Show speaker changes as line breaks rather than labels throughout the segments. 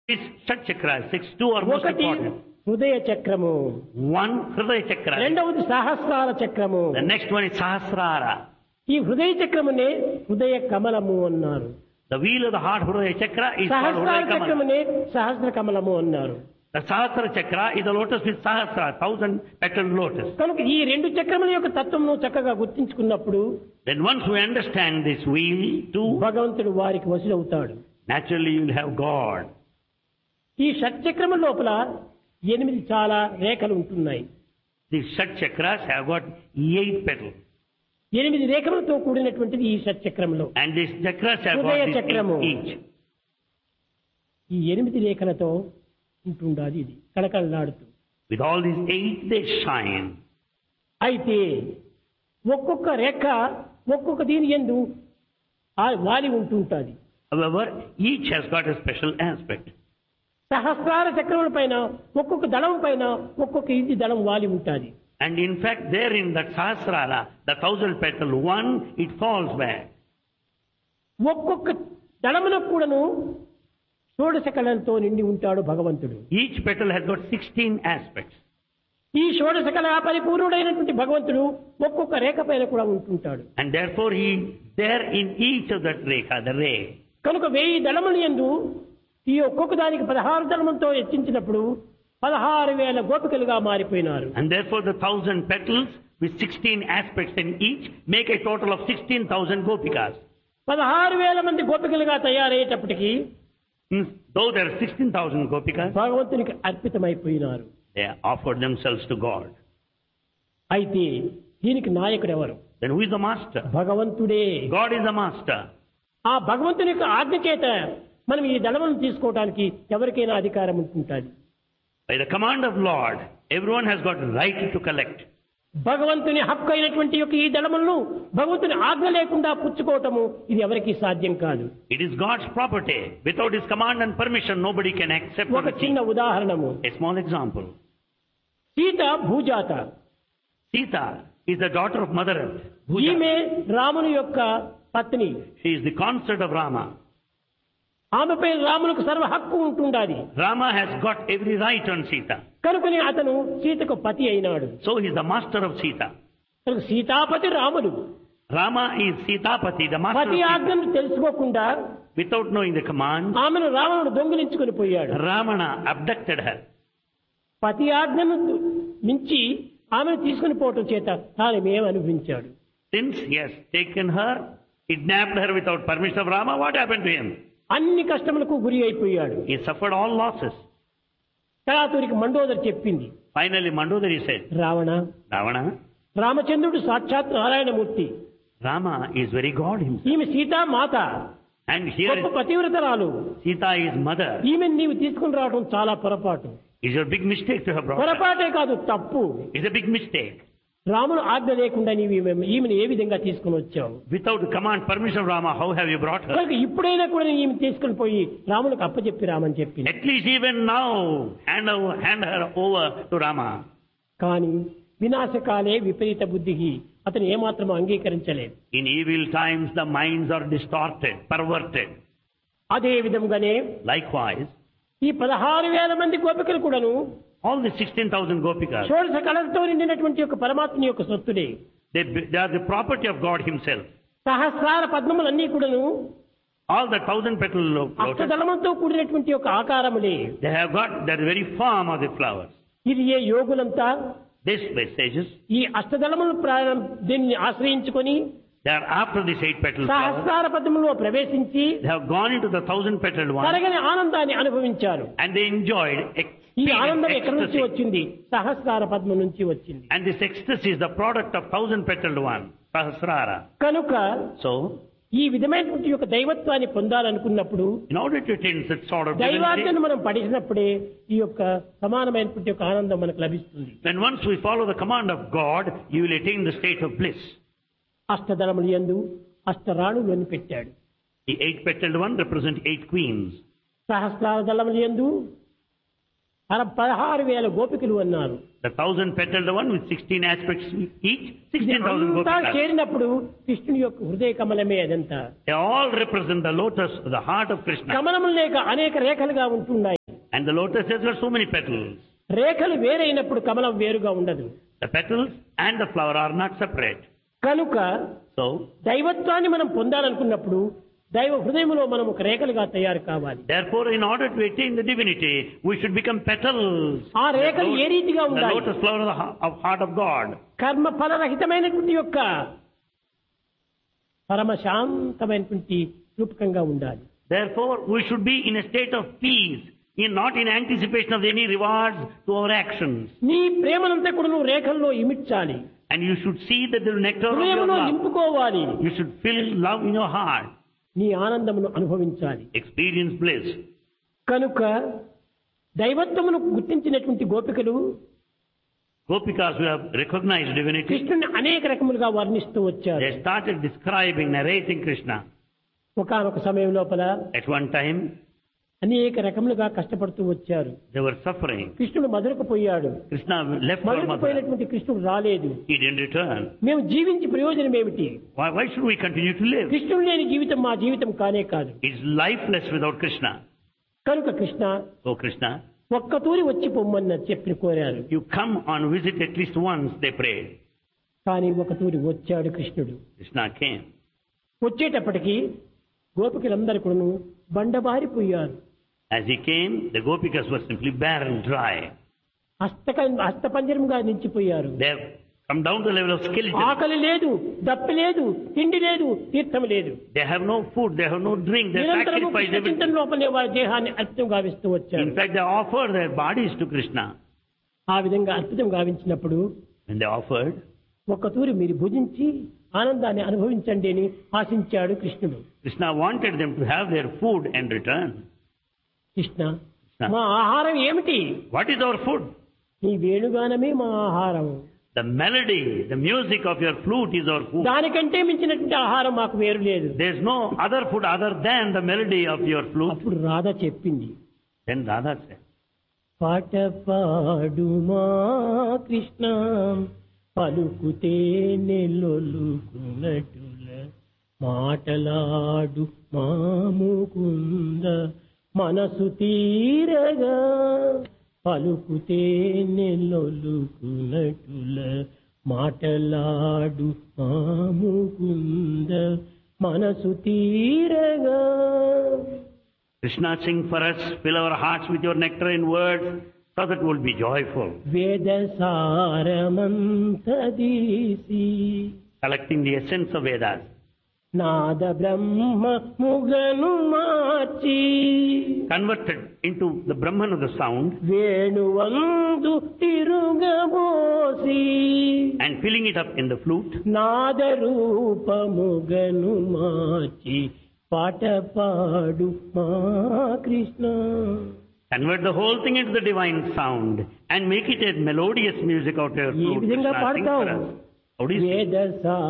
This Shat Chakra, 2 are most
ఒకటి
important.
హృదయ చక్రము,
One, Hridaya Chakra.
రెండవది సహస్రార చక్రము.
The next one is Sahasrara.
ఈ హృదయ చక్రమునే హృదయ కమలము అన్నారు.
The wheel of the heart, Hridaya Chakra, is called
సహస్రార
Hridaya Kamala.
చక్రమునే సహస్ర కమలము అన్నారు.
The Sahasra Chakra is the lotus with Sahasra, 1000 petaled lotus.
కనుక ఈ రెండు చక్రముల యొక్క తత్వమును చక్కగా గుర్తించుకున్నప్పుడు
Then once we understand this wheel too,
భగవంతుడు వారికి వశులవుతాడు.
naturally you will have God.
ఈ షట్చక్రము లోపల 8 చాలా రేఖలు ఉంటున్నాయి.
These Shat Chakras have got 8 petals.
8 రేఖలతో కూడినటువంటిది ఈ షట్చక్రములో.
And these chakras have
హృదయ
got this
చక్రము.
8 each.
ఈ 8 రేఖలతో ఉంటుండాలి ఇది కళకళలాడుతూ.
With all these 8 they shine.
అయితే ఒక్కొక్క రేఖ ఒక్కొక్క దీని యందు వాలి ఉంటుంటుంది.
However, each has got a special aspect.
సహస్రార చక్రముల పైన ఒక్కొక్క దళం పైన ఒక్కొక్క ఇంటి దళం వాలి ఉంటుంది.
And in fact, there in that Sahasrara, the 1000 petal one, it falls back.
ఒక్కొక్క దళమునకు కూడాను షోడశ కళలతో నిండి ఉంటాడు భగవంతుడు.
Each petal has got 16 aspects.
ఈ షోడశ కళ పరిపూర్ణుడైనటువంటి భగవంతుడు ఒక్కొక్క రేఖ పైన కూడా ఉంటుంటాడు.
And therefore he there in each of that rekha, the ray.
కనుక 1000 దళములు యందు ఈ ఒక్కొక్క దానికి 16 దళములతో హెచ్చించినప్పుడు 16,000 గోపికలుగా మారిపోయినారు.
And therefore the 1000 petals with 16 aspects in each make a total of 16,000 gopikas.
16,000 మంది గోపికలుగా తయారయ్యేటప్పటికి
Though there are 16,000 gopikas,
భగవంతునికి అర్పితమైపోయినారు.
they offered themselves to God.
అయితే దీనికి నాయకుడు ఎవరు?
Then who is the master?
భగవంతుడే.
God is the master.
ఆ భగవంతుని యొక్క ఆజ్ఞ చేత మనం ఈ దళములను తీసుకోవడానికి ఎవరికైనా అధికారం ఉంటుంటుంది.
By the command of Lord, everyone has got right to collect.
భగవంతుని హక్కు అయినటువంటి యొక్క ఈ దళములను భగవంతుని ఆజ్ఞ లేకుండా పుచ్చుకోవటము ఇది ఎవరికీ సాధ్యం కాదు.
It is God's property. Without His command and permission, nobody can accept or
ఒక చిన్న
receive.
ఉదాహరణము.
A small example.
Sita భూజాత.
Sita is the daughter of Mother Earth. Bhuja.
ఈమె రాముని యొక్క పత్ని.
She is the consort of Rama.
ఆమెపై రామునికి సర్వ హక్కు ఉంటుండాలి.
Rama has got every right on Sita.
కనుకనే అతను సీతకు పతి అయినాడు.
So he is the master of Sita.
కనుక సీతాపతి రాముడు.
Rama is Sitapati, the master of
పతి
Sita.
ఆజ్ఞను తెలుసుకోకుండా
Without knowing the command,
ఆమెను రావణుడు దొంగిలించుకుని పోయాడు.
Ravana abducted her.
పతి ఆజ్ఞను మించి ఆమెను తీసుకుని పోవటం చేత తాను ఏమి అనుభవించాడు.
Since he has taken her, kidnapped her without permission of Rama, what happened to him?
అన్ని కష్టములకు గురి అయిపోయాడు.
He suffered all losses.
తరాతురికి Mandodari చెప్పింది.
Finally, Mandodari said,
Ravana,
Ravana,
రామచంద్రుడు సాక్షాత్ Narayanamurthy.
Rama is very God himself.
ఈమె సీతా మాత,
And here
గొప్ప
is
పతివ్రతరాలు.
Sita is mother.
ఈమెను నీవు తీసుకుని రావడం చాలా పొరపాటు.
It's a big mistake to have brought her.
పొరపాటే కాదు, తప్పు.
It's a big mistake.
రాముడు ఆజ్ఞ లేకుండా నీవు ఈమెను ఏ విధంగా తీసుకుని వచ్చావు?
Without the command, permission of Rama, how have you brought her?
కనుక ఇప్పుడైనా కూడా ఈమె తీసుకుని పోయి రామునికి అప్పచెప్పి రామని చెప్పి.
At least even now, hand her over to Rama.
కానీ వినాశకాలే విపరీత బుద్ధికి అతను ఏమాత్రం అంగీకరించలేదు.
In evil times, the minds are distorted, perverted.
అదే విధంగానే
Likewise,
ఈ 16,000 మంది గోపికలు కూడాను
all the 16,000 gopikas,
షోడశ కళలతో నిండినటువంటి యొక్క పరమాత్మని యొక్క సొత్తుడే.
they are the property of God himself.
సహస్రార పద్మములన్నీ కూడాను
All the 1000 petal lotus,
అష్టదళములతో కూడినటువంటి యొక్క ఆకారములే.
they have got the very form of the flowers.
ఇది ఏ యోగులంతా
These messages,
ఈ అష్టదళములు దీన్ని ఆశ్రయించుకొని
they are after this 8 petal flower.
సహస్రార పద్మములో ప్రవేశించి
They have gone into the 1000 petaled one
తరగని ఆనందాన్ని అనుభవించారు.
and they enjoyed
ఈ ఆనందం ఎక్కడి నుంచి
ecstasy.
వచ్చింది? సహస్రార పద్మ నుంచి వచ్చింది.
And this ecstasy is the product of 1000 petaled one, Sahasrara.
కనుక
So,
ఈ విధమైనటువంటి యొక్క దైవత్వాన్ని పొందాలనుకున్నప్పుడు
in order to attain such sort of divinity,
దైవాజ్ఞను మనం పఠించినప్పుడే ఈ యొక్క సమానమైనటువంటి యొక్క ఆనందం మనకు లభిస్తుంది.
then once we follow the command of God, you will attain the state of bliss.
అష్టదళములు యందు అష్టరాణులను పెట్టాడు.
The 8 petaled one represent 8 queens.
సహస్రార దళములు యందు 16,000 గోపికలు అన్నారు.
The 1,000-petaled one with 16 aspects each, 16,000
అంతా
gopikas.
చేరినప్పుడు కృష్ణుని యొక్క హృదయ కమలమే అదంతా.
They all represent the lotus, the heart of Krishna.
కమలములు లేక అనేక రేఖలుగా ఉంటున్నాయి.
And the lotus has got so many petals.
రేఖలు వేరైనప్పుడు కమలం వేరుగా ఉండదు.
The petals and the flower are not separate.
కనుక
So,
దైవత్వాన్ని మనం పొందాలనుకున్నప్పుడు దైవ హృదయంలో మనం ఒక రేఖలుగా తయారు కావాలి.
therefore, in order to attain the divinity, we should become petals.
ఆ రేఖలు ఏ రీతిగా
The
ఉండాలి?
lotus flower of heart of God.
కర్మ ఫలరహితమైనటువంటి యొక్క పరమ శాంతమైనటువంటి రూపకంగా ఉండాలి.
Therefore, we should be in a state of peace, not in anticipation of any rewards to our actions.
నీ ప్రేమనంతా కూడా నువ్వు రేఖల్లో ఇమిడ్చాలి.
And you should see that the nectar of your
హృదయంలో
love.
నింపుకోవాలి.
You should feel love in your heart.
నీ ఆనందమును అనుభవించాలి.
Experience bliss.
కనుక దైవత్వమును గుర్తించినటువంటి గోపికలు
Gopikas who have recognized divinity,
కృష్ణుని అనేక రకములుగా వర్ణిస్తూ వచ్చారు.
they started describing, narrating Krishna.
ఒకానొక సమయం లోపల
At one time,
అనేక రకములుగా కష్టపడుతూ వచ్చారు.
they were suffering.
కృష్ణుడు మధురకు పోయాడు.
Krishna left for
మధురకు
Mathura.
పోయినటువంటి కృష్ణుడు రాలేదు.
He didn't return.
మేము జీవించి ప్రయోజనం ఏమిటి?
Why should we continue to live?
కృష్ణుడు లేని జీవితం మా జీవితం కానే కాదు.
It's lifeless without Krishna.
కనుక కృష్ణ
So Krishna,
ఒక్క తూరి వచ్చి పొమ్మని చెప్పి కోరారు.
you come on visit at least once, they prayed.
కానీ ఒక తూరి వచ్చాడు కృష్ణుడు.
Krishna came.
వచ్చేటప్పటికి గోపికలందరూ కూడా బండబారిపోయారు.
As he came, the Gopikas were simply barren, dry.
హస్తపంజరంగా నిలిచిపోయారు.
They have come down to the level of skeleton.
ఆకలి లేదు, దప్పి లేదు, తిండి లేదు, తీర్థం లేదు.
They have no food, they have no drink, they
నిరంతరము
sacrifice
కృష్ణ చింతన
everything.
లోపలే వారి దేహాన్ని అర్పితం గావిస్తూ వచ్చారు.
In fact, they offered their bodies to Krishna.
ఆ విధంగా అర్పితం గావించినప్పుడు
When they offered,
ఒక్క తూరి మీరు భుజించి ఆనందాన్ని అనుభవించండి అని ఆశించాడు కృష్ణుడు.
Krishna wanted them to have their food and return.
Krishna, మా ఆహారం ఏమిటి?
What is our food?
నీ వేణుగానమే మా ఆహారం.
The melody, the music of your flute is our food.
దానికంటే మించినటువంటి ఆహారం మాకు వేరు లేదు.
There is no other food other than the melody of your flute.
అప్పుడు రాధ చెప్పింది,
Then Radha said,
పాట పాడుమా కృష్ణ పలుకుతే నెల్లొలుకునటుల మాటలాడు మాముకుంద మనసు తీరగా పలుకుతే నెల్లొలుకునటుల మాటలాడు మాముకుంద మనసు తీరగా.
Krishna, sing for us, fill our hearts with your nectar in words, so that we'll be joyful.
వేద సారమంతదీసి
Collecting the essence of Vedas.
Nada Brahma ముగను March
Converted into the Brahman of the sound
వేణువందు తిరుగబోసి
and filling it up in the flute.
నాద రూపముగను మార్చి పాట పాడు మా Krishna.
Convert the whole thing into the divine sound and make it a melodious music out of your
ఈ
flute.
విధంగా
Krishna, sing
పాడతావు.
for us. How do you sing?
వేద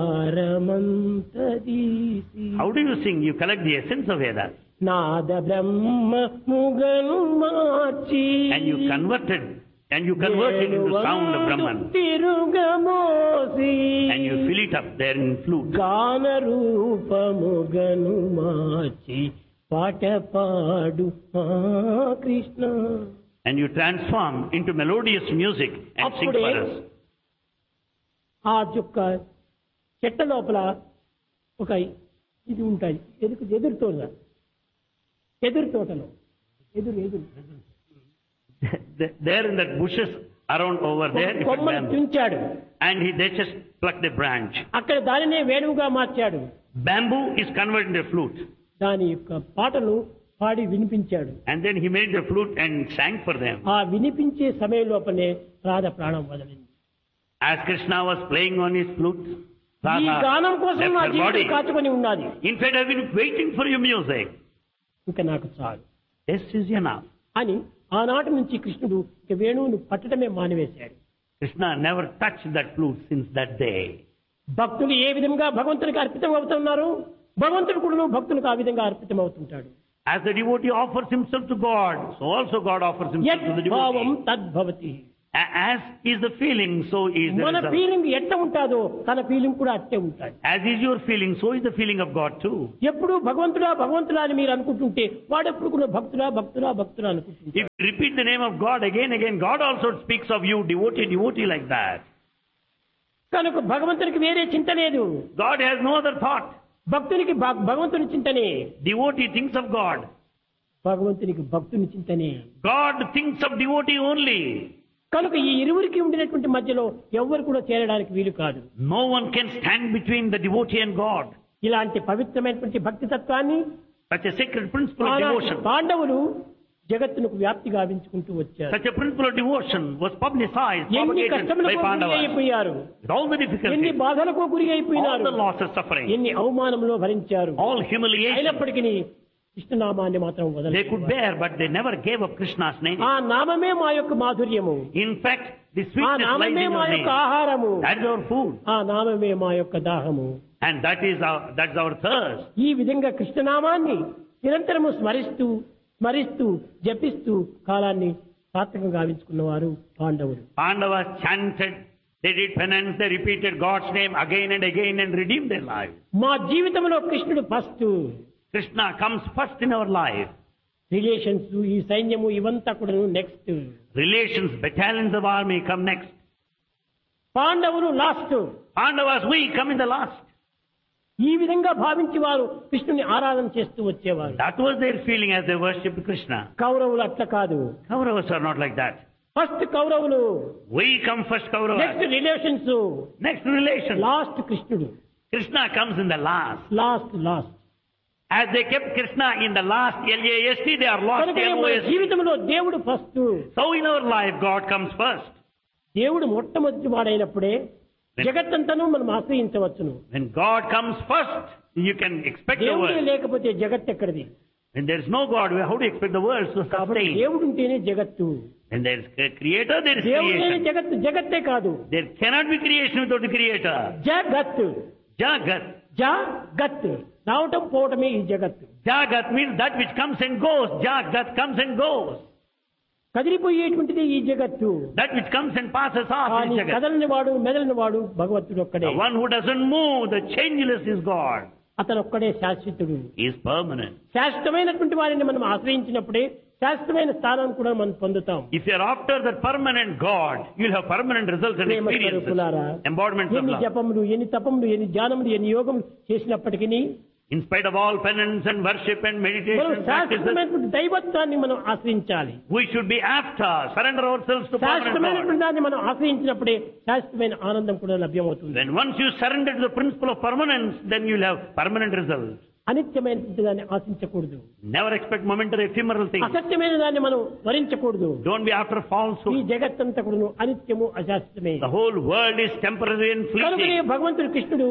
సారమంతదీసి
How do you sing? You collect the essence of Vedas
Nada Brahma ముగను March
and you convert it into sound of Brahman
తిరుగమోసి
and you fill it up there in flute.
గాన రూపముగను మార్చి పాట పాడు మా Krishna.
And you transform into melodious music and sing for us.
ఆ యొక్క చెట్ట లోపల ఒక ఇది ఉంటుంది, ఎదురు తోట, ఎదురు తోటలో ఎదురు
There in that bushes around over there, is a
కొమ్మను
bamboo.
తుంచాడు.
And they just plucked a branch.
అక్కడ దానినే వేణువుగా మార్చాడు.
Bamboo is converted into a flute.
దాని యొక్క పాటలు పాడి వినిపించాడు.
And then he made the flute and sang for them.
ఆ వినిపించే సమయం లోపలే రాధ ప్రాణం వదిలింది.
As Krishna was playing on his flute,
ఈ గానం
Radha
కోసం
left
నా
her
జీవితం
body.
కాచుకొని ఉన్నది.
In fact, I've been waiting for your music.
ఇంకా నాకు చాలు
This is enough.
అని ఆనాటి నుంచి కృష్ణుడు ఇక వేణువును పట్టడమే మానివేశాడు.
Krishna never touched that flute since that day.
భక్తులు ఏ విధంగా భగవంతునికి అర్పితం అవుతున్నారు, భగవంతుడు కూడా భక్తులకు ఆ విధంగా అర్పితం అవుతుంటాడు.
As the devotee offers himself to God, so also God offers himself to the
యద్భావం
devotee.
తద్భవతి.
As is the feeling, so is the
మన
result.
ఫీలింగ్ ఎట్ట ఉంటాదో తన ఫీలింగ్ కూడా అట్టే ఉంటాయి.
As is your feeling, so is the feeling of God too.
ఎప్పుడు భగవంతుడా భగవంతుడా అని మీరు అనుకుంటుంటే వాడెప్పుడు కూడా భక్తుడా భక్తుడా భక్తుడా అనుకుంటుంటారు.
If you repeat the name of God again, God also speaks of you, devotee like that.
కనుక భగవంతునికి వేరే చింత లేదు.
God has no other thought.
భక్తునికి భగవంతుని చింతనే.
Devotee thinks of God.
భగవంతునికి భక్తుని చింతనే.
God thinks of devotee only.
కనుక ఈ ఇరువురికి ఉండినటువంటి మధ్యలో ఎవ్వరు కూడా చేరడానికి వీలు కాదు.
No one can stand between the devotee and God.
ఇలాంటి పవిత్రమైనటువంటి భక్తి తత్వాన్ని
Such a sacred principle of devotion.
పాండవులు జగత్తునకు వ్యాప్తి గావించుకుంటూ వచ్చారు.
Such a principle of devotion was publicized,
ఎన్ని
propagated by
కష్టములకు గురి
Pandavas.
అయిపోయారు,
With all the
ఎన్ని
difficulties,
బాధలకు గురి
all
అయిపోయినారు,
the losses, suffering,
ఎన్ని అవమానంలో భరించారు.
all humiliation.
అయినప్పటికీ కృష్ణనామాన్ని మాత్రం
They
వదలలేదు.
could bear, but they never gave up Krishna's name.
ఆ నామమే మా యొక్క మాధుర్యము,
In fact, the
ఆ
sweetness lies
నామమే
in
మా
your
యొక్క
name.
ఆహారము,
That is our food.
ఆ నామమే మా యొక్క దాహము.
And that's our thirst.
ఈ విధంగా కృష్ణనామాన్ని నిరంతరము స్మరిస్తూ జపిస్తూ కాలాన్ని సార్థకంగా గావించుకున్నవారు పాండవులు.
Pandavas chanted, they did penance, they repeated God's name again and again and redeemed their lives.
మా జీవితంలో కృష్ణుడు first.
Krishna comes first in our life.
Relations, ఈ సైన్యము ఇవంతా కూడా next.
Relations, battalions of army come next.
పాండవులు last.
Pandavas, we come in the last.
ఈ విధంగా భావించి వారు కృష్ణుని ఆరాధన చేస్తూ వచ్చేవారు.
That was their feeling as they worshipped Krishna.
కౌరవులు అట్లా కాదు.
Kauravas are not like that.
First కౌరవులు,
We come first, Kauravas.
Next relations,
Next relations.
Last కృష్ణుడు.
Krishna comes in the last.
Last.
As they kept Krishna in the last, LAST, they are lost,
కనుక మన
LOST.
జీవితంలో దేవుడు first.
So in our life, God comes first.
దేవుడు మొట్టమొదటి వాడైనప్పుడే జగత్తంతను మనం ఆశ్రయించవచ్చును.
When God comes first, you can expect the
దేవుడే
world.
లేకపోతే జగత్ ఎక్కడిది?
When there is no God, how do you expect the world to
కాబట్టి
sustain?
దేవుడు ఉంటేనే జగత్తు.
When there is a creator, there is
దేవుడు లేని
creation.
జగత్తు జగత్తే కాదు.
There cannot be creation without the creator.
జగత్
Jagat.
జగత్ రావటం పోవటమే ఈ జగత్తు.
Jagat means that which comes and goes. Jagat comes and goes.
కదిలిపోయేటువంటిది ఈ జగత్తు.
That which comes and passes off
కానీ
is Jagat.
కదలని వాడు మెదలని వాడు భగవంతుడు ఒక్కడే.
The one who doesn't move, the changeless is God.
అతను ఒక్కడే శాశ్వతుడు.
He is permanent.
శాశ్వతమైనటువంటి వారిని మనం ఆశ్రయించినప్పుడే శాశ్వతమైన స్థానాన్ని కూడా మనం పొందుతాం.
If you are after that permanent God, you'll have permanent results and
Prema
experiences.
స్వరూపులారా,
Embodiments of
ఎన్ని
love.
జపములు, ఎన్ని తపములు, ఎన్ని ధ్యానములు, ఎన్ని యోగములు చేసినప్పటికీ
In spite of all penance and worship and
మనం
meditation practices,
శాశ్వతమైనటువంటి దైవత్వాన్ని మనం ఆశ్రయించాలి.
we should be after, surrender ourselves to permanent God.
శాశ్వతమైనటువంటి దాన్ని మనం ఆశ్రయించినప్పుడే శాశ్వతమైన ఆనందం కూడా లభ్యమవుతుంది.
Then once you surrender to the principle of permanence, then you'll have permanent results.
అనిత్యమైనటువంటి దాన్ని ఆశించకూడదు.
Never expect momentary ephemeral things.
అసత్యమైన దాన్ని మనం వరించకూడదు.
Don't be after
ఈ
falsehood.
జగత్తంతా కూడా అనిత్యము అశాశ్వతమే.
The whole world is temporary and
కనుకనే
fleeting.
భగవంతుడు కృష్ణుడు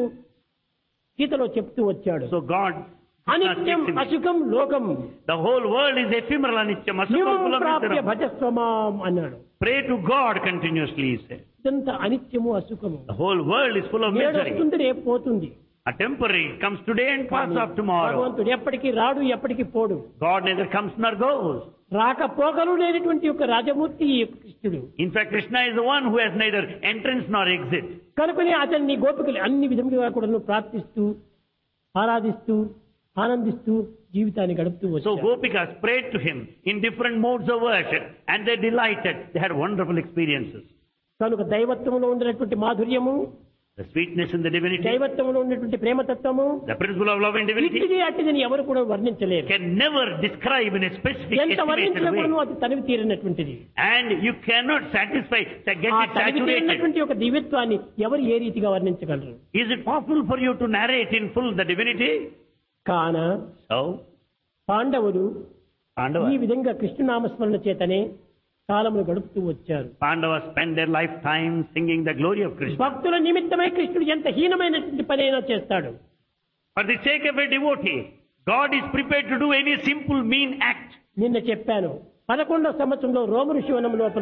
గీతలో చెప్తూ వచ్చాడు,
So God,
అనిత్యం అసుఖం లోకం
the whole world is ephemeral, anityam,
నిమం
asukam,
ప్రాప్య
phulam,
భజస్వమాం అన్నాడు.
Pray to God continuously, he said.
ఇదంతా అనిత్యము అసుఖము.
The whole world is full of
నేడు
misery.
వస్తుంది రేపు పోతుంది.
A temporary comes today and
కానీ
passes off tomorrow.
భగవంతుడు ఎప్పటికీ రాడు, ఎప్పటికీ పోడు.
God neither comes nor goes.
రాకపోకలు లేనటువంటి యొక్క రాజమూర్తి ఈ యొక్క కృష్ణుడు.
In fact, Krishna is the one who has neither entrance nor exit.
కనుకనే అతన్ని గోపికలు అన్ని విధములుగా కూడా ప్రార్థిస్తూ ఆరాధిస్తూ ఆనందిస్తూ జీవితాన్ని గడుపుతూ
So
వచ్చారు.
Gopikas prayed to him in different modes of worship and they delighted. They had wonderful experiences.
కనుక దైవత్వంలో ఉన్నటువంటి మాధుర్యము,
The sweetness in the divinity,
దైవత్వంలో ఉన్నటువంటి ప్రేమతత్వము
the principle of love and divinity
ఇట్టిది అట్టిదని ఎవరు కూడా వర్ణించలేరు.
can never describe in a specific
ఎంత
estimated
వర్ణించినా
way.
కూడా అది తనివి తీరినటువంటిది.
And you cannot satisfy, get
ఆ
it
తనివి
saturated.
తీరినటువంటి ఒక దివ్యత్వాన్ని ఎవరు ఏ రీతిగా వర్ణించగలరు?
Is it possible for you to narrate in full the divinity?
కాన
So,
పాండవులు ఈ
Pandavas.
విధంగా కృష్ణనామస్మరణ చేతనే కాలమును గడుపుతూ వచ్చారు.
Pandavas spend their lifetime singing the glory of Krishna.
భక్తుల నిమిత్తమై కృష్ణుడు ఎంత హీనమైనటువంటి పని అయినా చేస్తాడు.
For the sake of a devotee, God is prepared to do any simple, mean act.
నిన్న చెప్పాను, 11వ సంవత్సరంలో రోమ ఋషివనం లోపల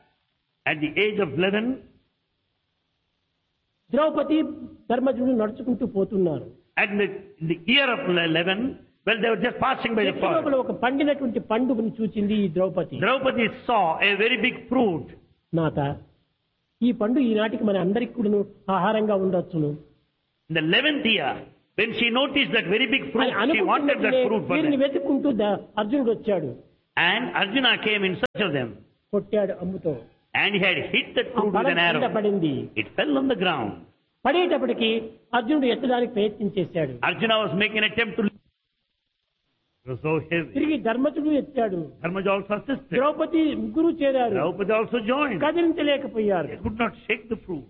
At the age of 11,
Draupadi ధర్మజుడు నడుచుకుంటూ పోతున్నారు.
at the year of 11, Well, they were just passing by the
చెట్టు లోపల
forest.
ఒక పండినటువంటి పండుగను చూచింది ఈ Draupadi.
Draupadi saw a very big fruit.
నాత ఈ పండు ఈనాటికి మన అందరికి కూడా ఆహారంగా ఉండొచ్చును
In the 11th year, when she noticed that very big fruit,
అని
she wanted that fruit for
వీరిని
them.
వెతుక్కుంటూ అర్జునుడు వచ్చాడు.
And Arjuna came in search of them.
కొట్టాడు అమ్ముతో.
And he had hit that
ఆ
fruit with
ఫలం
an
కింద
arrow.
పడింది.
It fell on the ground.
పడేటప్పటికి అర్జునుడు ఎత్తడానికి ప్రయత్నం చేశాడు.
Arjuna was making an attempt to lift. It was so heavy.
తిరిగి ధర్మజుడు ఎత్తాడు.
Dharmaja also assisted.
ద్రౌపది ముగ్గురు చేరారు.
Draupadi also joined.
కదిలించలేకపోయారు.
They could not shake the fruit.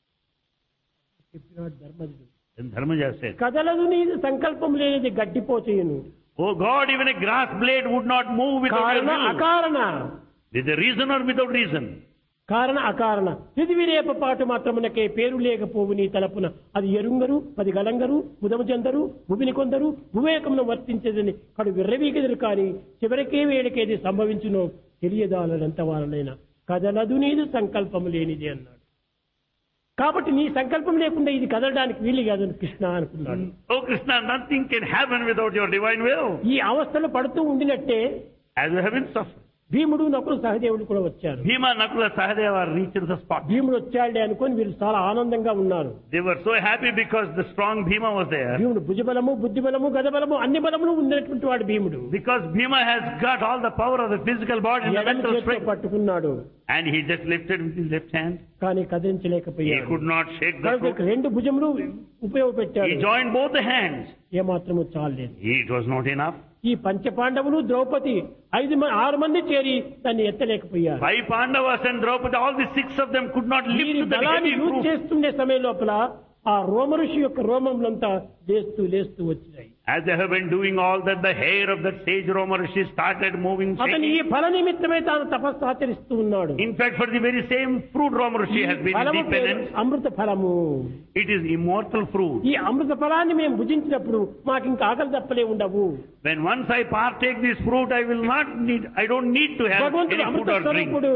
చెప్పినాడు ధర్మజుడు.
Then Dharmaja said,
కదలదు నీది సంకల్పం లేనిది గడ్డిపోచేయును.
Oh God, even a grass blade would not move without
కారణ
your will.
అకారణ.
With a reason or without reason.
కారణ అకారణ పృథివీరేప పాటు మాత్రమునకే పేరు లేకపోవు నీ తలపున అది ఎరుంగరు పది గలంగరు ముదము చెందరు భూమిని కొందరు భూవేకమును వర్తించదని కడు విర్రవీగదురు కాని చివరికే వేడికేది సంభవించునో తెలియదాలంత వారనైనా కదలదు నీదు సంకల్పము లేనిది అన్నాడు. కాబట్టి నీ సంకల్పం లేకుండా ఇది కదలడానికి వీలు కాదు కృష్ణ అనుకున్నాడు.
Oh Krishna, nothing can happen without your divine will.
ఈ అవస్థలు పడుతూ ఉండినట్టే
As you have been suffering.
భీముడు నకులు సహదేవుడు కూడా వచ్చారు.
Bhima, Nakula, Sahadeva reached the spot.
భీముడు వచ్చాడే అనుకొని వీళ్ళు చాలా ఆనందంగా ఉన్నారు.
They were so happy because the strong Bhima was there.
భీముడు భుజబలము బుద్ధిబలము గదబలము అన్ని బలములు ఉన్నటువంటి వాడు భీముడు.
Because Bhima has got all the power of the physical body and the
ఎడమ
mental
చేతితో
strength.
పట్టుకున్నాడు.
And he just lifted with his left hand.
కానీ
He
కదిలించలేకపోయాడు.
could not shake the
కనుక
fruit.
రెండు భుజములు ఉపయోగపెట్టాడు.
He joined both the hands.
ఏమాత్రము చాలేదు.
It was not enough.
ఈ పంచపాండవులు ద్రౌపది 6 మంది చేరి దాన్ని ఎత్తలేకపోయారు.
5 Pandavas and Draupadi, all the 6 of them could not
వీరి
lift the
బలాన్ని
heavy
యూజ్
fruit.
చేస్తుండే సమయం లోపల ఆ రోమఋషి యొక్క రోమములంతా లేస్తూ వచ్చినాయి.
As they have been doing all that, the hair of that sage Roma Rishi started moving.
అతను ఈ
shaking.
ఫల నిమిత్తమే తాను తపస్సు ఆచరిస్తూ ఉన్నాడు.
In fact, for the very same fruit Roma Rishi has been in
ఫలము
deep
పేరు
penance.
అమృత ఫలము.
It is immortal fruit.
ఈ అమృత ఫలాన్ని మేము భుజించినప్పుడు మాకు ఇంకా ఆకలి తప్పలే ఉండవు.
When once I partake this fruit, I don't need to have
భగవంతుడు
any
Amrutha
food or drink.
స్వరూపుడు.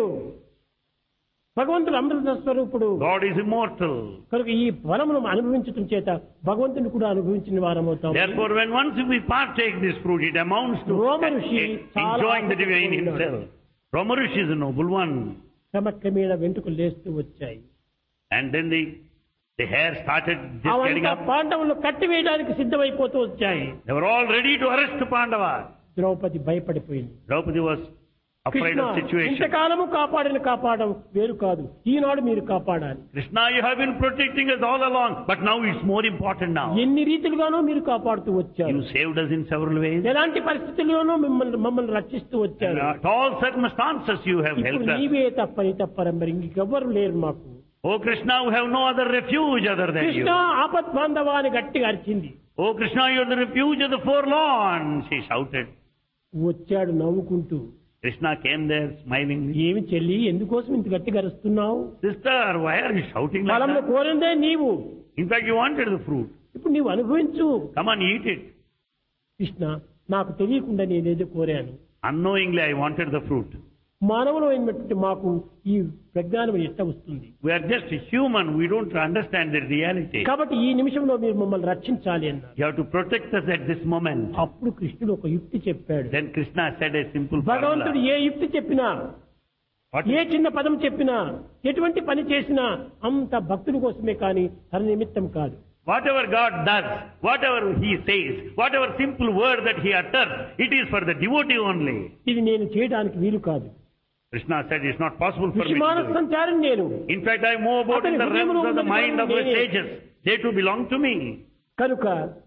భగవంతుడు అమృత స్వరూపుడు.
God is immortal.
కనుక ఈ ఫలమును అనుభవించటం చేత భగవంతుని కూడా అనుభవించిన వారమవుతాం.
Therefore, when once we partake this fruit, it amounts to
Roma Rishi
enjoying the divine
చాలా
himself. Roma Rishi is a noble one.
క్రమక్రమేణ వెంట్రుకలు లేస్తూ వచ్చాయి.
And then the hair started just getting
అవంతా
up.
పాండవులు కట్టివేయడానికి సిద్ధమైపోతూ వచ్చాయి.
They were all ready to arrest Pandava.
Draupadi భయపడిపోయింది.
Draupadi was afraid
Krishna
of situation.
ఇంతకాలము కాపాడడం వేరు కాదు, ఈనాడు మీరు కాపాడాలి.
Krishna, you have been protecting us all along, but now it's more important now.
ఎన్ని రీతిలుగానో మీరు కాపాడుతూ వచ్చారు.
You saved us in several ways.
ఎలాంటి పరిస్థితుల్లోనూ మమ్మల్ని రక్షిస్తూ
And
వచ్చారు.
at all circumstances you have
ఇప్పుడు
helped us.
నీవే తప్పరం మరి ఇంకెవ్వరు లేరు మాకు.
Oh Krishna, we have no other refuge other than
Krishna
you.
ఆపత్ బాంధవా అని గట్టిగా అరిచింది.
Oh Krishna, you are the refuge of the forlorn, she shouted.
వచ్చాడు నవ్వుకుంటూ.
Krishna came there smilingly.
ఏమి చెల్లి ఎందుకోసం ఇంత గట్టిగా అరుస్తున్నావు?
Sister, why are you shouting like
ఫలంలో
that?
కోరిందే నీవు,
In fact, you wanted the fruit.
ఇప్పుడు నీవు అనుభవించు.
Come on, eat it.
Krishna, నాకు తెలియకుండా నేనేదో కోరాను.
Unknowingly, I wanted the fruit.
మానవులైనటువంటి మాకు ఈ ప్రజ్ఞానం ఎట్లా వస్తుంది?
We are just human. We don't understand the reality.
కాబట్టి ఈ నిమిషంలో మీరు మమ్మల్ని రక్షించాలి అన్నారు.
You have to protect us at this moment.
అప్పుడు కృష్ణుడు ఒక యుక్తి చెప్పాడు.
Then Krishna said a simple
భగవంతుడు
formula.
ఏ యుక్తి చెప్పినా,
What
ఏ చిన్న పదం చెప్పినా, ఎటువంటి పని చేసినా అంత భక్తుడి కోసమే కానీ తన నిమిత్తం కాదు.
Whatever God does, whatever He says, whatever simple word that He utters, it is for the devotee only.
ఇది నేను చేయడానికి వీలు కాదు.
Krishna said it's not possible for me
విషమాన
to do it.
సంచారం నేను.
In fact, I move about in the realms of the mind of the sages. They too belong to me.
కనుక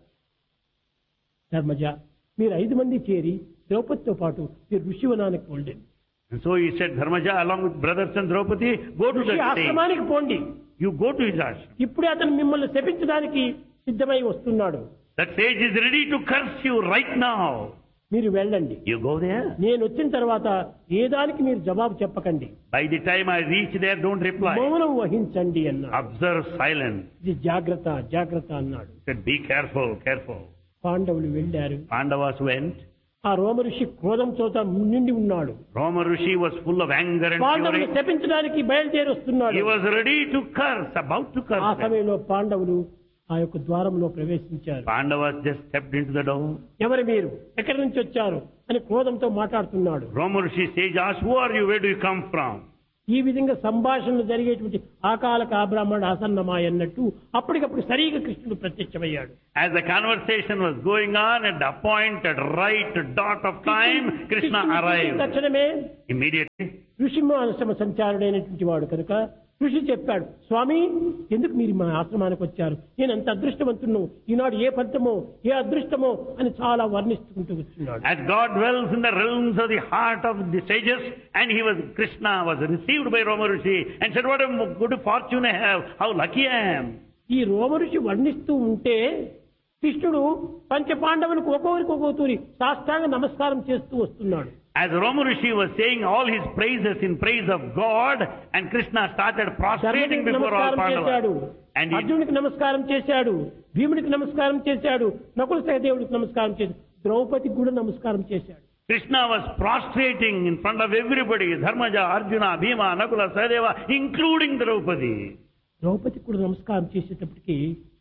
ధర్మజ, మీరు 5 మంది చేరి ద్రౌపదితో పాటు మీరు ఋషివనానికి పోండి.
And so he said, Dharmaja, along with brothers and Draupadi, go to
ఋషి
that stage.
ఆశ్రమానికి పోండి.
You go to his ashram.
ఇప్పుడే అతను మిమ్మల్ని శపించడానికి సిద్ధమై వస్తున్నాడు.
That sage is ready to curse you right now.
మీరు వెళ్ళండి.
You go there.
నేను వచ్చిన తర్వాత ఏ దానికి మీరు జవాబు చెప్పకండి.
By the time I reach there, don't reply.
మౌనం వహించండి అన్నాడు.
Observe silence.
ఇది జాగ్రత్త అన్నాడు.
He said, be careful, careful.
పాండవులు వెళ్ళారు.
Pandavas went.
ఆ రోమ ఋషి క్రోధం చోట నిండి ఉన్నాడు.
Roma Rishi was full of anger and
పాండవులు
fury.
శపించడానికి బయలుదేరి వస్తున్నాడు.
He was ready to curse, about to
ఆ
curse them.
సమయంలో పాండవులు ఆ యొక్క ద్వారంలో ప్రవేశించారు.
Pandavas just stepped into the door.
ఎవరు మీరు, ఎక్కడి నుంచి వచ్చారు అని క్రోధంతో మాట్లాడుతున్నాడు.
Romarshi sage asked, who are you? Where do you come from?
ఈ విధంగా సంభాషణలు జరిగేటువంటి ఆకాలక బ్రాహ్మణ ఆసన్నమాయ అన్నట్టు అప్పటికప్పుడు సరిగా కృష్ణుడు ప్రత్యక్షమయ్యాడు.
As the conversation was going on, at the appointed right dot of time, Krishna arrived.
తక్షణమే
Immediately.
ఋషిమాశ్రమ సంచారుడైనటువంటి వాడు కనుక ఋషి చెప్పాడు, స్వామి ఎందుకు మీరు మా ఆశ్రమానికి వచ్చారు? నేను అంత అదృష్టవంతును, ఈనాడు ఏ ఫలితమో ఏ అదృష్టమో అని చాలా వర్ణిస్తుంటూ వచ్చినాడు.
As God dwells in the realms of the heart of the sages, and Krishna was received by Romarshi and said, what a good fortune I have, how lucky I am.
ఈ రోమఋషి వర్ణిస్తూ ఉంటే కృష్ణుడు పంచపాండవులకు ఒక్కొక్కరికి ఒక్కొక్కరి సాష్టాంగ నమస్కారం చేస్తూ వస్తున్నాడు.
As Romarshi was saying all his praises in praise of God, and Krishna started prostrating before all Pandavas. And
అర్జునుడికి నమస్కారం చేశాడు, భీముడికి నమస్కారం చేశాడు, నకుల సహదేవుడికి నమస్కారం చేశాడు, ద్రౌపదికి కూడా నమస్కారం చేశాడు.
Krishna was prostrating in front of everybody, Dharmaja, Arjuna, Bhima, Nakula, Sahadeva, including Draupadi.
ద్రౌపదికి కూడా నమస్కారం చేసేటప్పటికి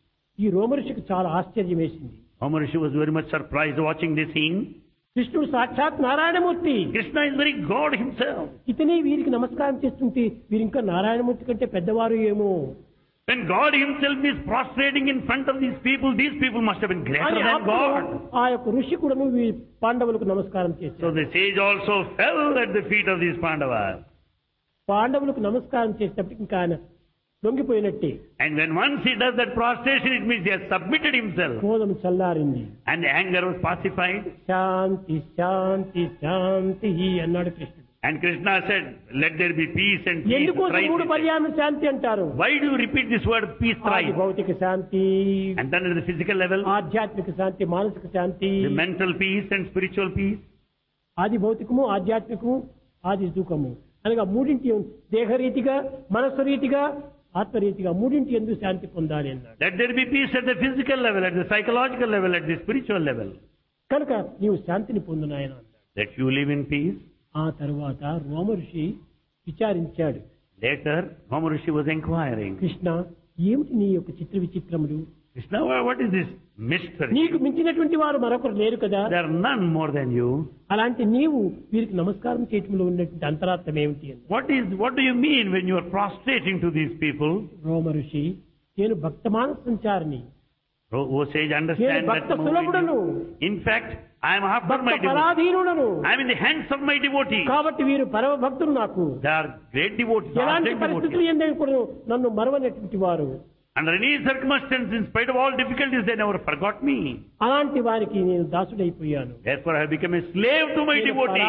ఈ రోమఋషికి చాలా ఆశ్చర్యం వేసింది.
Romarshi was very much surprised watching this scene.
కృష్ణుడు సాక్షాత్ Narayanamurthy.
Krishna is very God himself.
ఇతనే వీరికి నమస్కారం చేస్తుంటే వీరు ఇంకా నారాయణమూర్తి కంటే పెద్దవారు ఏమో.
When God himself is prostrating in front of these people must have been greater than God.
ఆ యొక్క ఋషి కూడా పాండవులకు నమస్కారం చేశాడు.
So the sage also fell at the feet of these Pandavas.
పాండవులకు నమస్కారం చేసేటప్పటికి ఇంకా ఆయన లొంగిపోయినట్టే.
And when once he does that prostration, it means he has submitted himself.
క్రోధం చల్లారింది.
And the anger was pacified.
శాంతి శాంతి శాంతి అన్నాడు కృష్ణుడు.
And Krishna said, let there be peace and peace.
ఎందుకోసం మూడు పర్యాయం శాంతి అంటారు?
Why do you repeat this word peace thrice?
భౌతిక శాంతి,
and then at the physical level,
ఆధ్యాత్మిక శాంతి, మానసిక శాంతి,
the mental peace and spiritual peace.
ఆది భౌతికము, ఆధ్యాత్మికము, ఆది సుఖము అనగా మూడింటి దేహరీతిగా, మనస్సు రీతిగా, ఆత్మరీతిగా మూడింటి ఎందుకు శాంతి పొందాలి అన్నాడు.
Let there be peace at the physical level, at the psychological level, at the spiritual level.
కనుక నీవు శాంతిని పొందునాయన అన్నాడు.
That you live in peace.
ఆ తరువాత రోమఋషి విచారించాడు.
Later, Romarshi was inquiring.
Krishna, ఏమిటి నీ యొక్క చిత్ర విచిత్రములు?
Krishna, what is this mystery?
నీకు మించినటువంటి వారు మరొకరు లేరు కదా.
There are none more than you.
అలాంటి నీవు వీరికి నమస్కారం చేయటంలో ఉన్నటువంటి అంతరార్థం ఏమిటి అని.
What do you mean when you are prostrating to these people?
రోమఋషి, నేను భక్తమాన సంచారిని.
O sage, understand that. In fact, I am after my devotee. I am in the hands of my devotee.
కాబట్టి వీరు పరమ భక్తులు నాకు.
They are great devotees.
ఎలాంటి పరిస్థితులు ఎందైనా నన్ను మరవనటువంటి వారు.
Under any circumstance, in spite of all difficulties, they never forgot me.
అలాంటి వారికి నేను దాసుడైపోయాను.
Therefore, I have become a slave to my devotee.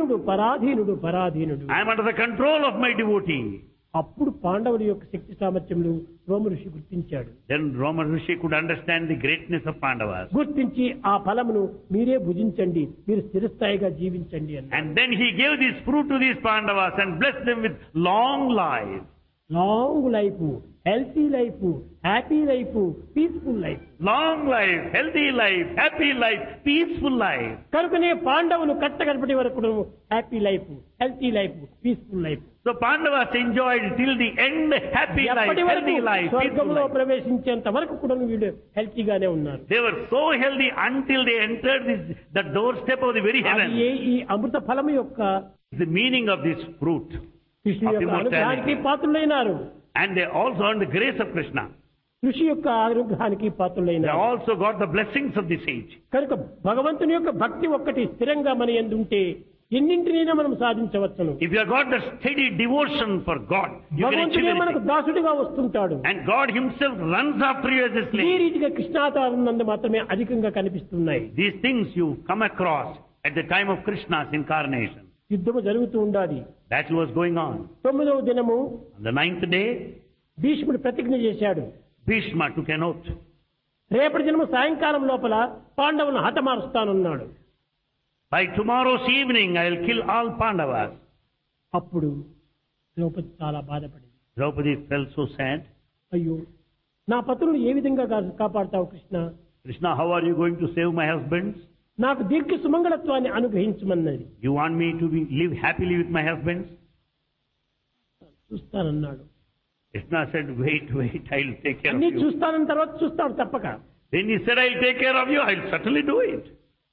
పరాధీనుడు.
I am under the control of my devotee.
అప్పుడు పాండవుల యొక్క శక్తి సామర్థ్యములు రోమఋషి గుర్తించాడు.
Then Romarshi could understand the greatness of Pandavas.
గుర్తించి ఆ ఫలమును మీరే భుజించండి, మీరు స్థిరస్థాయిగా జీవించండి అన్నాడు.
And then he gave this fruit to these Pandavas and blessed them with long life.
Long life, healthy life, happy life, peaceful life.
Long life, healthy life, happy life, peaceful life.
కనుకనే పాండవులు కట్టకడపటి వరకు happy life, healthy life, peaceful life.
So Pandavas enjoyed till the end happy life, healthy life, peaceful life.
ప్రవేశించేంత వరకు కూడా వీళ్ళు హెల్తీగానే ఉన్నారు.
They were so healthy until they entered the doorstep of the very heaven.
ఈ అమృత ఫలము యొక్క
the meaning of this fruit.
Krishna యొక్క అనుగ్రహానికి పాత్రులైనారు.
And they also earned the grace of Krishna.
కృషి యొక్క అనుగ్రహానికి పాత్రులైనారు.
They also got the blessings of the sage.
కనుక భగవంతుని యొక్క భక్తి ఒక్కటి స్థిరంగా మన యందు ఉంటే ఎన్నింటినైనా మనం సాధించవచ్చును.
If you have got the steady devotion for God, you can achieve anything.
మనకు దాసుడిగా వస్తుంటాడు.
And God himself runs after you as a slave.
ఈ రీతిగా కృష్ణావతారం నందు మాత్రమే అధికంగా కనిపిస్తున్నాయి.
These things you come across at the time of Krishna's incarnation.
యుద్ధము జరుగుతూ ఉండాలి.
Battle was going on.
9వ దినము,
on the 9th day,
భీష్ముడు ప్రతిజ్ఞ చేశాడు.
Bhishma took an oath.
రేపటి దినము సాయంకాలం లోపల పాండవులను హతమారుస్తానన్నాడు.
By tomorrow's evening, I will kill all Pandavas.
అప్పుడు ద్రౌపది చాలా బాధపడింది.
Draupadi felt so sad.
అయ్యో, నా పతులను ఏ విధంగా కాపాడతావు Krishna?
Krishna, how are you going to save my husbands?
నాకు దీర్ఘ సుమంగళత్వాన్ని అనుగ్రహించమన్నది.
You want me to live happily with my husbands?
చూస్తానన్నాడు.
Krishna said, wait, I'll take care of
అన్ని
you.
చూస్తానన్న తర్వాత చూస్తాడు తప్పక.
Then he said, I'll take care of you. I'll certainly do it.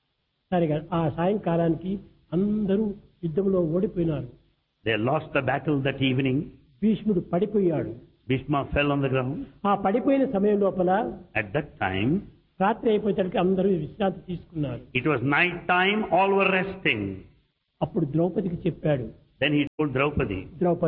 సరిగా ఆ సాయంకాలానికి అందరూ యుద్ధంలో ఓడిపోయినారు.
They lost the battle that evening.
భీష్ముడు పడిపోయాడు.
Bhishma fell on the ground.
ఆ పడిపోయిన సమయం లోపల
At that time,
రాత్రి అయిపోయేసరికి అందరూ విశ్రాంతి తీసుకున్నారు.
it was night time, all were resting.
అప్పుడు ద్రౌపదికి చెప్పాడు,
Then he told Draupadi,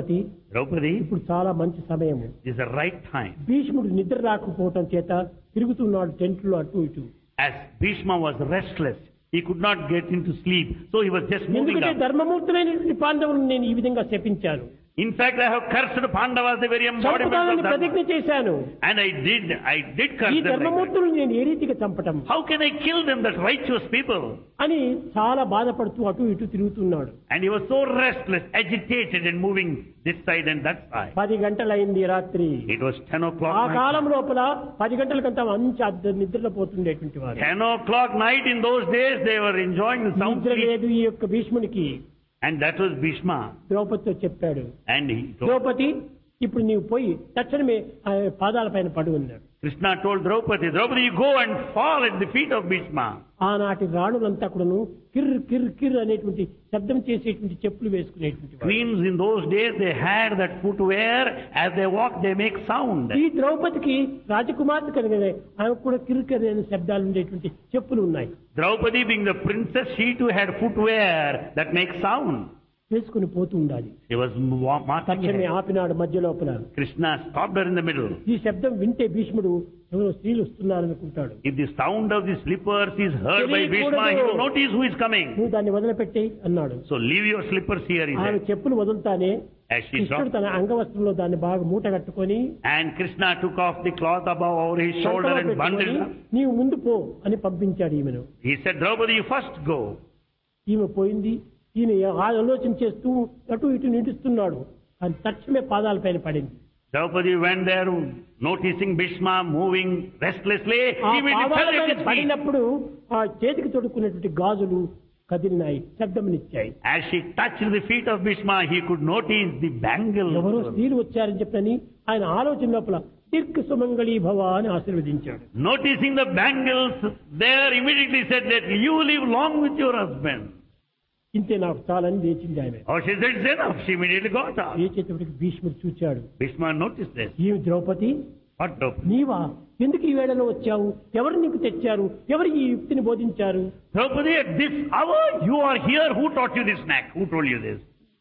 Draupadi ఇప్పుడు చాలా మంచి సమయము.
this is the right time.
భీష్ముడు నిద్ర రాకపోవటం చేత తిరుగుతున్నాడు టెంట్లో అటు ఇటు.
As Bhishma was restless, he could not get into sleep, so he was just moving
ఎందుకంటే
up.
ధర్మమూర్తులైనటువంటి పాండవులను నేను ఈ విధంగా శపించాను.
In fact, I have cursed Pandavas, the very embodiment of
చంపుతానని
Dharma.
ప్రతిజ్ఞ చేశాను.
And I did curse
ఈ
them like that.
ధర్మమూర్తులను నేను ఏ రీతిగా చంపటం
How can I kill them, that righteous people?
అని చాలా బాధపడుతూ అటు ఇటు తిరుగుతున్నాడు.
And he was so restless, agitated and moving this side and that side.
10 గంటలైంది రాత్రి.
It was 10 o'clock
ఆ
night.
కాలం లోపల 10 గంటలకంతా మంచి నిద్రలో పోతుండేటువంటి వారు.
10 o'clock night in those days, they were enjoying the sound
నిద్ర
sleep.
లేదు ఈ యొక్క భీష్మునికి.
And that was Bhishma.
ద్రౌపదితో చెప్పాడు,
And he told,
ద్రౌపది ఇప్పుడు నీవు పోయి తక్షణమే ఆ పాదాల పైన పడు అన్నాడు.
Krishna told Draupadi, you go and fall at the feet of Bhishma.
ఆనాటి రాణులంతా కూడాను కిర్ కిర్ కిర్ అనేటువంటి శబ్దం చేసేటువంటి చెప్పులు వేసుకునేటువంటి వారు.
Queens in those days, they had that footwear. As they walk, they make sound.
ఈ ద్రౌపదికి రాజకుమార్తె కనుగనే ఆమె కూడా కిర్ కిర్ అనే శబ్దాలు ఉండేటువంటి చెప్పులు ఉన్నాయి.
Draupadi being the princess, she too had footwear that makes sound.
వేసుకుని పోతూ ఉండాలి.
She was marching
తక్షణమే
ahead.
ఆపినాడు మధ్య లోపల.
Krishna stopped her in the middle.
ఈ శబ్దం వింటే భీష్ముడు ఎవరో స్త్రీలు వస్తున్నారనుకుంటాడు.
If the sound of the slippers is heard by Bhishma, he will notice who is coming.
నువ్వు దాన్ని వదిలిపెట్టి అన్నాడు.
So leave your slippers here, he
ఆమె
said.
చెప్పులు వదులుతానే
As she
కృష్ణుడు
dropped,
తన అంగవస్త్రంలో దాన్ని బాగా మూట కట్టుకొని
and Krishna took off the cloth above over his shoulder
సంకలో
and bundled
పెట్టుకొని,
it.
నీవు ముందు పో అని పంపించాడు ఈమెను.
He said, Draupadi, you first go.
ఈమె పోయింది. ఈయన ఆలోచన చేస్తూ అటు ఇటు నిడుస్తున్నాడు. అని తక్షణమే పాదాలపైన పడింది.
Draupadi went there, noticing Bhishma moving restlessly.
ఆ
He fell at
పాదాలపైన
his feet.
పడినప్పుడు ఆ చేతికి తొడుక్కున్నటువంటి గాజులు కదిలినాయి, శబ్దమునిచ్చాయి.
As she touched the feet of Bhishma, he could notice the bangle.
ఎవరో స్త్రీలు వచ్చారని చెప్పని ఆయన ఆలోచన లోపల దీర్ఘ సుమంగళీ భవ అని ఆశీర్వదించాడు.
Noticing the bangles there, immediately said that you live long with your husband.
ఇంతే నాకు చాలని లేచింది ఆమె.
Oh, she said, it's enough. She immediately got up.
లేచేటప్పటికి భీష్ముడు చూచాడు.
Bhishma noticed this.
ఈ ద్రౌపది
What Draupadi?
నీవా ఎందుకు ఈ వేళలో వచ్చావు? ఎవరు నీకు తెచ్చారు? ఎవరు ఈ యుక్తిని బోధించారు?
Draupadi, at this hour you are here. Who taught you this knack? Who told you this?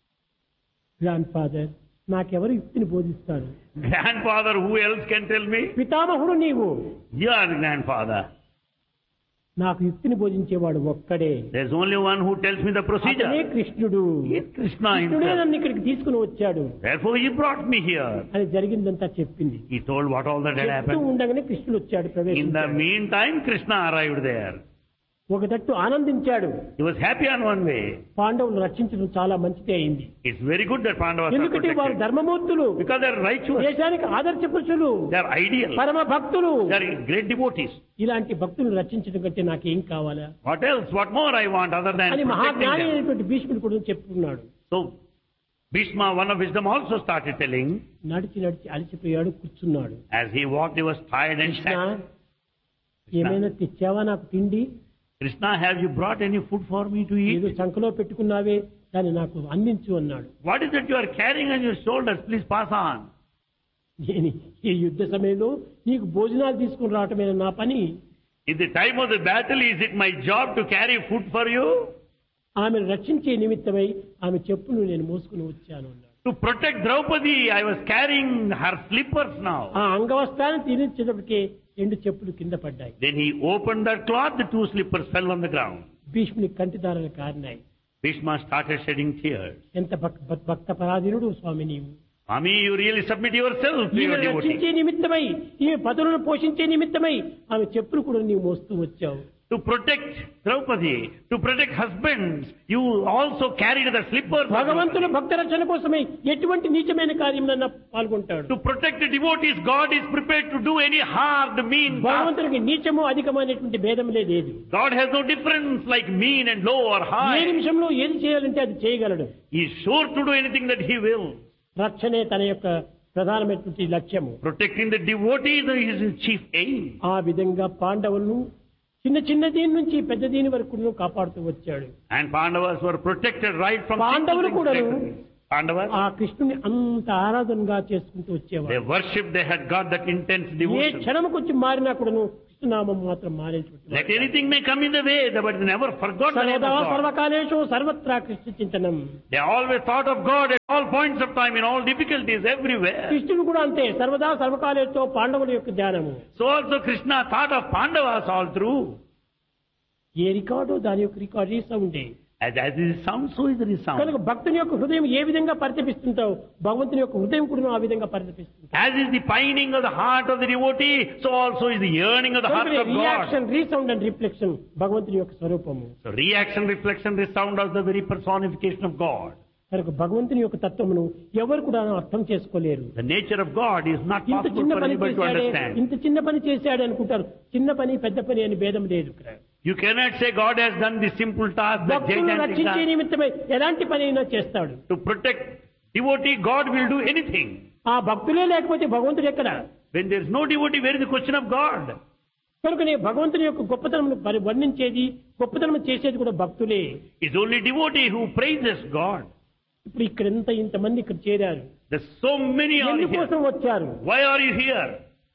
Grand father, నాకెవరు యుక్తిని బోధిస్తారు?
Grandfather, who else can tell me?
పితామహుడు నీవు.
You are the grandfather.
నాకు యుక్తిని బోధించేవాడు ఒక్కడే.
There's only one who tells me the
అతనే
procedure.
కృష్ణుడు.
It's Krishna
కృష్ణుడే
himself.
నన్ను ఇక్కడికి తీసుకుని వచ్చాడు
Therefore he brought me here.
అని జరిగిందంతా చెప్పింది.
He told what all that had
చెప్తూ
happened.
ఉండగానే కృష్ణుడు వచ్చాడు,
In the
ప్రవేశించాడు.
meantime, Krishna arrived there.
ఒక తట్టు ఆనందించాడు.
He was happy on one way.
పాండవులు రక్షించడం చాలా మంచిదే అయింది.
It's very good that Pandavas are
ఎందుకంటే వారు
protected.
ధర్మమూర్తులు,
Because they're righteous.
దేశానికి ఆదర్శ పురుషులు,
They're ideal.
పరమ భక్తులు.
They're great devotees.
ఇలాంటి భక్తులను రక్షించడం కంటే నాకేం కావాలా
What else? What more I want other than
అని
protecting
మహాజ్ఞాని
them?
అయినటువంటి భీష్ముడు కూడా చెప్పుకున్నాడు.
So, Bhishma, one of wisdom, also started telling.
నడిచి నడిచి అలసిపోయాడు, కూర్చున్నాడు.
As he walked, he was tired and
Krishna,
sat.
ఏమైనా తెచ్చావా నాకు తిండి?
Krishna, have you brought any food for me to
ఏదో
eat?
సంకలో పెట్టుకున్నావే దాన్ని నాకు అందించు అన్నాడు.
What is that you are carrying on your shoulders? Please pass on.
నేను ఈ యుద్ధ సమయంలో నీకు భోజనాలు తీసుకుని రావటమేనా నా పని?
In the time of the battle, is it my job to carry food for you?
ఆమెను రక్షించే నిమిత్తమై ఆమె చెప్పును నేను మోసుకుని వచ్చాను అన్నాడు.
To protect Draupadi, I was carrying her slippers now.
ఆ అంగవస్త్రాన్ని తినించేటప్పటికే 2 చెప్పులు కింద పడ్డాయి.
Then he opened that cloth, the 2 slippers fell on the ground.
భీష్ముని కంటిదారులు కారినాయి.
Bhishma started shedding tears.
ఎంత భక్త పరాధీనుడు స్వామి నీవు.
Swami, you really submit yourself to your
ఈమెను రక్షించే
devotee.
నిమిత్తమై, ఈమె పతులను పోషించే నిమిత్తమై ఆమె చెప్పులు కూడా నీవు మోస్తూ వచ్చావు.
To protect Draupadi, to protect husbands, you also carried the slippers. of
భగవంతుని
Draupadi.
భక్త రక్షణ కోసమై ఎటువంటి నీచమైన కార్యంలో పాల్గొంటాడు.
To protect the devotees, God is prepared to do any hard, mean task.
భగవంతునికి నీచము అధికమైనటువంటి భేదములే లేదు.
God has no difference like mean and low or
A
high.
నిమిషంలో ఏది చేయాలంటే అది చేయగలడు.
He is sure to do anything that he will.
రక్షణే తన యొక్క ప్రధానమైనటువంటి లక్ష్యము.
Protecting the devotees is his chief aim.
ఆ విధంగా పాండవులను చిన్న దీని నుంచి పెద్ద దీని వరకు కాపాడుతూ వచ్చాడు.
And Pandavas were protected right from
పాండవులు కూడా
Pandavas,
ఆ కృష్ణుని అంత ఆరాధనగా చేసుకుంటూ
they
వచ్చేవారు.
worshipped, they had got that intense
A
devotion.
క్షణముకు వచ్చి మారినా కూడాను కృష్ణనామం మాత్రం మారేటువంటి
Let anything may come in the way, but they never forgot the name
సర్వదా
of God.
సర్వకాలేషు సర్వత్రా Krishna చింతనం.
They always thought of God at all points of time, in all difficulties, everywhere.
కృష్ణుడు కూడా అంతే సర్వదా సర్వకాలేతో పాండవుల యొక్క ధ్యానము.
So also Krishna thought of Pandavas all through.
A record దాని యొక్క రికార్డు ఈ సౌండే.
As is sound, so is the sound.
కనుక భక్తుని యొక్క హృదయం ఏ విధంగా పరితపిస్తుంటావు భగవంతుని యొక్క హృదయం కూడా ఆ విధంగా పరితపిస్తుంది.
As is the pining of the heart of the devotee, so also is the yearning of the heart of God.
Reaction resound and reflection భగవంతుని యొక్క స్వరూపము.
So reaction, reflection, resound are the very personification of God.
కనుక భగవంతుని యొక్క తత్వమును ఎవరు కూడా అర్థం చేసుకోలేరు.
The nature of God is not
ఇంత
possible
చిన్న
for
పని
anybody to
చేశాడే
understand.
ఇంత చిన్న పని చేశాడు అనుకుంటారు. చిన్న పని పెద్ద పని అని భేదం లేదు.
You cannot say God has done the simple task, the
భక్తులను
gigantic
రక్షించే
task.
నిమిత్తమై ఎలాంటి పని అయినా చేస్తాడు.
To protect devotee, God will do anything.
ఆ భక్తులే లేకపోతే భగవంతుడు ఎక్కడ?
When there is no devotee, where is the question of God?
కనుకనే భగవంతుని యొక్క గొప్పతనం వర్ణించేది గొప్పతనం చేసేది కూడా భక్తులే.
It's only devotee who praises God.
ఇప్పుడు ఇక్కడ ఇంతమంది ఇక్కడ చేరారు.
There's so many are
ఎందుకోసం
here.
వచ్చారు?
Why are you here?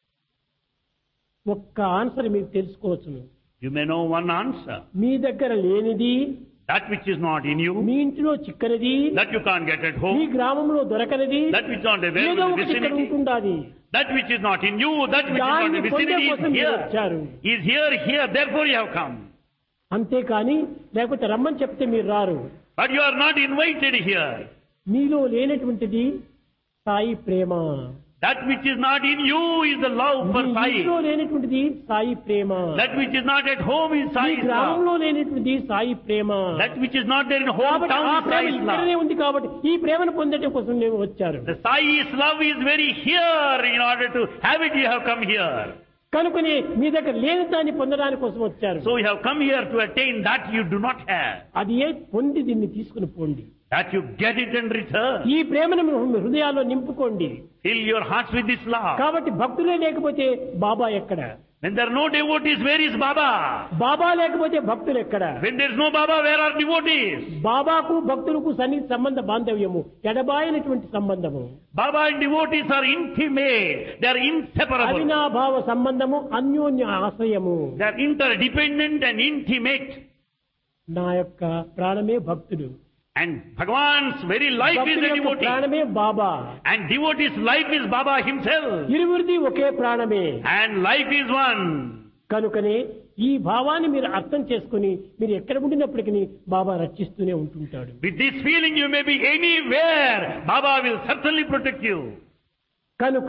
ఒక్క ఆన్సర్ మీరు తెలుసుకోవచ్చు.
You may know one answer.
మీ దగ్గర లేనిది,
That which is not in you,
మీ ఇంటిలో చిక్కనిది,
that you can't get at
me
home,
గ్రామంలో దొరకనిది,
that which is not
ఏదో
available in the
ఒకటి ఇక్కడ
vicinity,
ఉంటుండాలి.
that which is not in you, that which is not in
దాన్ని
the
పొందే
vicinity
కోసం
is
మీరు
here.
వచ్చారు.
Is here, therefore you have come.
అంతేకాని లేకపోతే రమ్మని చెప్తే మీరు రారు.
But you are not invited here.
మీలో లేనటువంటిది సాయి ప్రేమ.
That which is not in you is the love for Sai.
మీలో లేనటువంటిది సాయి ప్రేమ.
That which is not at home is
me
Sai's love.
గ్రామంలో లేనటువంటిది సాయి ప్రేమ.
That which is not there in
కాబట్టి ఆ
hometown is
Prema
Sai's
ఇక్కడనే
love.
ఉంది కాబట్టి ఈ ప్రేమను పొందడం కోసం నేను వచ్చారు.
The Sai's love is very here. In order to have it, you have come here.
కనుకనే మీ దగ్గర లేని దాన్ని పొందడానికి కోసం వచ్చారు.
So you have come here to attain that you do not have.
అది ఏ పొంది దీన్ని తీసుకుని పోండి.
That you get it in return.
ఈ ప్రేమను మీ హృదయాల్లో నింపుకోండి.
Fill your hearts with this love.
కాబట్టి భక్తులే లేకపోతే బాబా ఎక్కడ?
When there are no devotees, where is Baba?
బాబా లేకపోతే భక్తులు ఎక్కడ?
When there is no Baba, where are devotees?
బాబాకు భక్తులకు సన్నిహిత సంబంధ బాంధవ్యము ఎడబాయినటువంటి సంబంధము.
Baba and devotees are intimate. They are inseparable.
అవినాభావ సంబంధము, అన్యోన్య ఆశ్రయము.
They are interdependent and intimate.
నా యొక్క ప్రాణమే భక్తుడు.
And Bhagavan's very life is
భక్తుడి
a
యొక్క
devotee.
ప్రాణమే బాబా.
And devotee's life is Baba himself.
ఇరువురిది ఒకే ప్రాణమే.
And life is one.
కనుకనే ఈ భావాన్ని మీరు అర్థం చేసుకుని మీరు ఎక్కడ ఉండినప్పటికీ బాబా రక్షిస్తూనే ఉంటుంటాడు.
With this feeling you may be anywhere. Baba will certainly protect you.
కనుక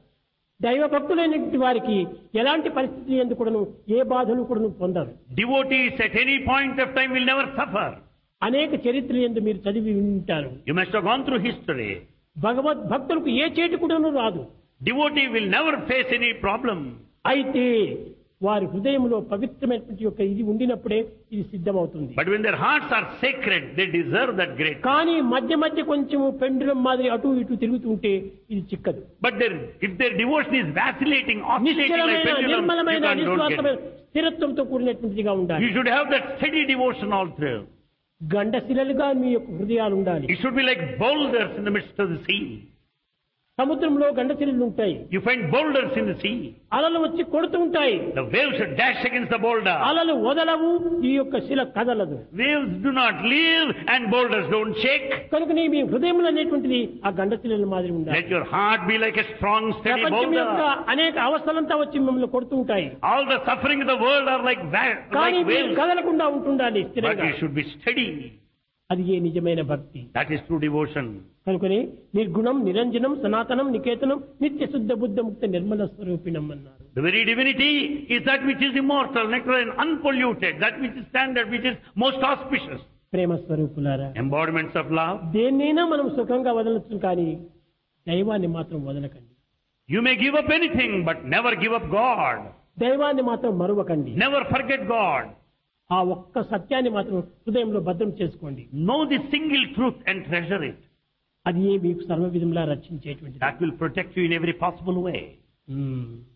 దైవ భక్తులైన వారికి ఎలాంటి పరిస్థితి ఎందుకు కూడాను ఏ బాధలు కూడాను పొందరు.
Devotees at any point of time will never suffer.
అనేక చరిత్రలు ఎందు మీరు చదివి ఉంటారు.
You must have gone through history.
భగవద్ భక్తులకు ఏ చేటు కూడాను రాదు.
Devotee will never face any problem.
అయితే వారి హృదయంలో పవిత్రమైనటువంటి యొక్క ఇది ఉండినప్పుడే ఇది సిద్ధమవుతుంది.
But when their hearts are sacred, they deserve that great.
కానీ మధ్య మధ్య కొంచెం పెండులం మాదిరి అటు ఇటు తిరుగుతుంటే ఇది చిక్కదు.
But if their devotion is vacillating, oscillating like
నిశ్చలమైన
pendulum, you
నిర్మలమైన
don't get
నిస్వార్థమైన
it.
స్థిరత్వంతో కూడినటువంటిదిగా ఉండాలి.
You should have that steady devotion all through.
గండశిలలుగా మీ యొక్క హృదయాలు ఉండాలి.
It should be like boulders in the midst of the sea.
సముద్రంలో గండశిలలు ఉంటాయి.
You find boulders in the sea.
అలలు వచ్చి కొడుతూ ఉంటాయి.
The waves should dash against the boulder.
అలలు వదలవు, ఈ యొక్క శిల కదలదు.
Waves do not leave and boulders don't shake.
కనుక మీ హృదయంలో అనేటువంటిది ఆ గండశిలల మాదిరి ఉండాలి.
Let your heart be like a strong, steady
ప్రపంచం యొక్క
boulder.
అనేక అవస్థలంతా వచ్చి మిమ్మల్ని కొడుతూ ఉంటాయి.
All the suffering of the world are like
కానీ మీరు
waves.
కదలకుండా ఉంటుండాలి
But
స్థిరంగా.
you should be steady.
అది ఏ నిజమైన భక్తి.
That is true devotion.
కనుకనే నిర్గుణం, నిరంజనం, సనాతనం, నికేతనం, నిత్య శుద్ధ బుద్ధ ముక్త నిర్మల స్వరూపిణం అన్నారు.
The very divinity is that which is immortal, nectar and unpolluted, that which is standard, which is most auspicious.
ప్రేమ స్వరూపులారా,
Embodiments of love.
దేన్నైనా మనం సుఖంగా వదలొచ్చు కానీ దైవాన్ని మాత్రం వదలకండి.
You may give up anything, but never give up God.
దైవాన్ని మాత్రం మరువకండి.
Never forget God.
ఆ ఒక్క సత్యాన్ని మాత్రం హృదయంలో భద్రం చేసుకోండి.
Know the single truth and treasure it.
అది మీకు సర్వ విధంలా రక్షించేటువంటిది.
That will protect you in every possible way.